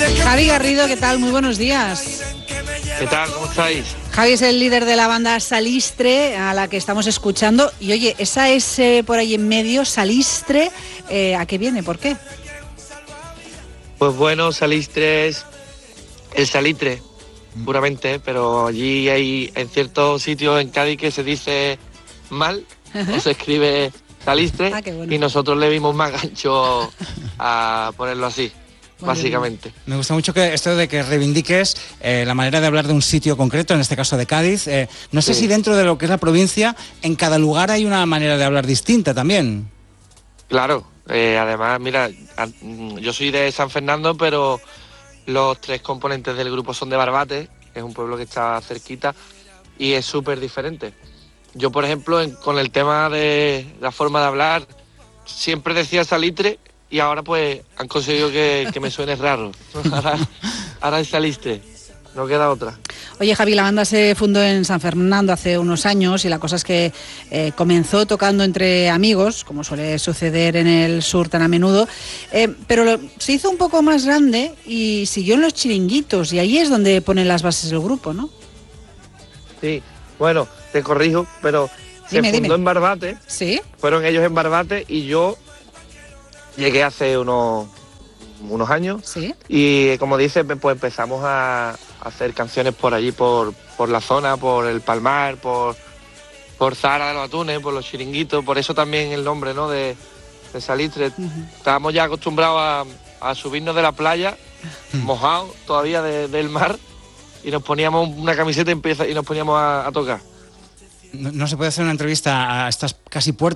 Javi Garrido, ¿qué tal? Muy buenos días. ¿Qué tal? ¿Cómo estáis? Javi es el líder de la banda Salistre, a la que estamos escuchando. Y oye, esa S por ahí en medio, Salistre, ¿a qué viene? ¿Por qué? Pues bueno, Salistre es el salitre, puramente, pero allí hay en ciertos sitios en Cádiz que se dice mal, o se escribe Salistre, Qué bueno. y nosotros le vimos más gancho a ponerlo así, básicamente. Me gusta mucho que esto de que reivindiques la manera de hablar de un sitio concreto, en este caso de Cádiz. No sé si dentro de lo que es la provincia, en cada lugar hay una manera de hablar distinta también. Claro, además, mira, yo soy de San Fernando, pero los tres componentes del grupo son de Barbate, que es un pueblo que está cerquita, y es súper diferente. Yo, por ejemplo, con el tema de la forma de hablar, siempre decía Salitre y ahora pues han conseguido que me suene raro. Ahora es Salistre, no queda otra. Oye, Javi, la banda se fundó en San Fernando hace unos años y la cosa es que comenzó tocando entre amigos, como suele suceder en el sur tan a menudo, pero se hizo un poco más grande y siguió en los chiringuitos, y ahí es donde ponen las bases del grupo, ¿no? Sí, bueno, te corrijo, pero se fundó en Barbate. ¿Sí? Fueron ellos en Barbate y yo llegué hace unos años. ¿Sí? Y como dices, pues empezamos a hacer canciones por allí, por la zona, por el Palmar, por Zahara de los Atunes, por los chiringuitos, por eso también el nombre, ¿no?, de Salistre. Estábamos ya acostumbrados a subirnos de la playa, mojados todavía del mar, y nos poníamos una camiseta y nos poníamos a tocar. No se puede hacer una entrevista a estas casi puertas